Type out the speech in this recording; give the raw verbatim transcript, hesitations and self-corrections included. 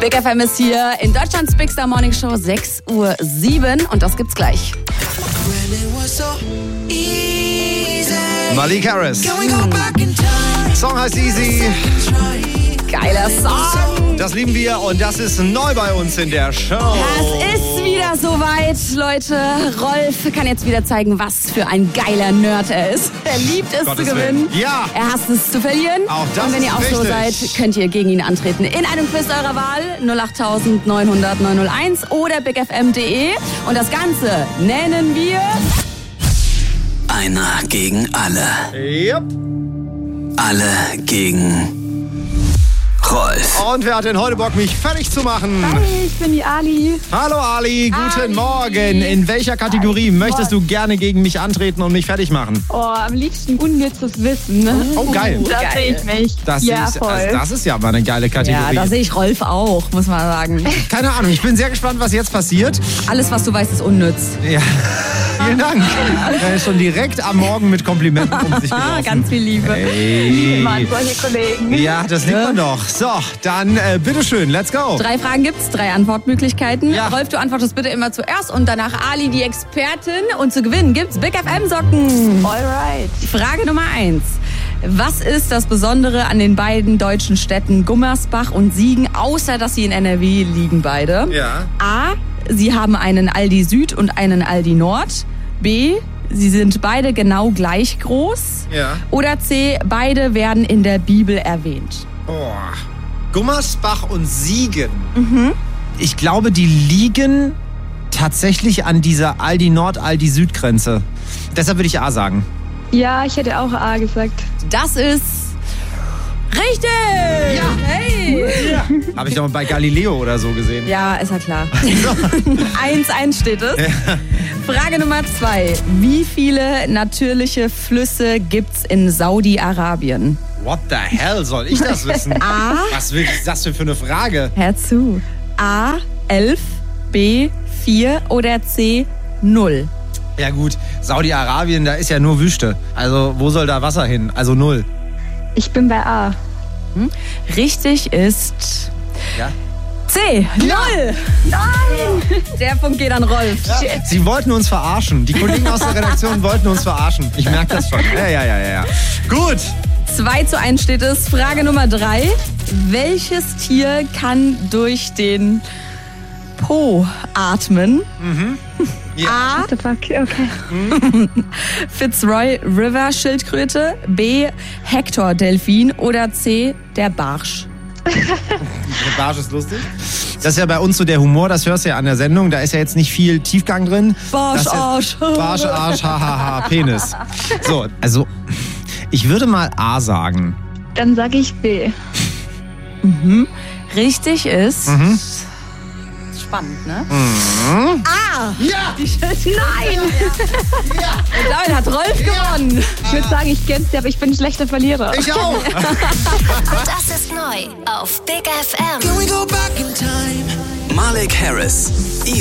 Big F M ist hier in Deutschlands Big Star Morning Show, sechs Uhr sieben und das gibt's gleich. Malik Harris. Song heißt Easy. Geiler Song. Das lieben wir und das ist neu bei uns in der Show. Es ist wieder soweit, Leute. Rolf kann jetzt wieder zeigen, was für ein geiler Nerd er ist. Er liebt es Gottes zu gewinnen. Willen. Ja. Er hasst es zu verlieren. Auch das und wenn ihr ist auch so richtig. seid, könnt ihr gegen ihn antreten. In einem Quiz eurer Wahl. null acht neun null null neun null eins oder big f m punkt d e. Und das Ganze nennen wir... Einer gegen alle. Yep. Alle gegen Rolf. Und wer hat denn heute Bock, mich fertig zu machen? Hi, ich bin die Ali. Hallo Ali, guten Ali. Morgen. In welcher Kategorie möchtest du gerne gegen mich antreten und mich fertig machen? Oh, am liebsten unnützes Wissen. Ne? Oh, geil. Da Geil. sehe ich mich. Das, ja, ist, voll. also das ist ja mal eine geile Kategorie. Ja, da sehe ich Rolf auch, muss man sagen. Keine Ahnung, ich bin sehr gespannt, was jetzt passiert. Alles, was du weißt, ist unnütz. Ja, vielen Dank. Er ist schon direkt am Morgen mit Komplimenten um sich Ah, geworfen. ganz viel Liebe. Hey. Mann, solche Kollegen. Ja, das liebt man doch. So, dann äh, bitteschön, let's go. Drei Fragen gibt's, drei Antwortmöglichkeiten. Ja. Rolf, du antwortest bitte immer zuerst und danach Ali, die Expertin. Und zu gewinnen gibt's Big F M Socken. Alright. Frage Nummer eins. Was ist das Besondere an den beiden deutschen Städten Gummersbach und Siegen, außer dass sie in N R W liegen beide? Ja. A. Sie haben einen Aldi Süd und einen Aldi Nord. B. Sie sind beide genau gleich groß. Ja. Oder C. Beide werden in der Bibel erwähnt. Oh. Gummersbach und Siegen. Mhm. Ich glaube, die liegen tatsächlich an dieser Aldi Nord, Aldi Süd Grenze. Deshalb würde ich A sagen. Ja, ich hätte auch A gesagt. Das ist richtig! Ja! Hey! Habe ich doch mal bei Galileo oder so gesehen. Ja, ist ja klar. eins eins steht es. Frage Nummer zwei. Wie viele natürliche Flüsse gibt's in Saudi-Arabien? What the hell, soll ich das wissen? A. Was ist das denn für eine Frage? Hör zu. A. elf, B. vier oder C. null. Ja gut, Saudi-Arabien, da ist ja nur Wüste. Also wo soll da Wasser hin? Also null. Ich bin bei A. Richtig ist Ja? C. null. Nein! Der Punkt geht an Rolf. Sie wollten uns verarschen. Die Kollegen aus der Redaktion wollten uns verarschen. Ich merke das schon. Ja, ja, ja, ja, ja. Gut. zwei zu eins steht es. Frage Nummer drei. Welches Tier kann durch den Po atmen? Ja. A. What the fuck? Okay. Fitzroy River Schildkröte, B. Hector Delfin oder C. der Barsch. Der Barsch ist lustig. Das ist ja bei uns so der Humor, das hörst du ja an der Sendung. Da ist ja jetzt nicht viel Tiefgang drin. Barsch, Das ist ja- Arsch. Barsch, Arsch, hahaha, Penis. So, also ich würde mal A sagen. Dann sage ich B. Richtig ist... Mhm. Spannend, ne? Ja! Nein! Und damit hat Rolf gewonnen. Ich würde sagen, ich gönn's dir, aber ich bin ein schlechter Verlierer. Ich auch! Das ist neu auf Big F M. Malik Harris.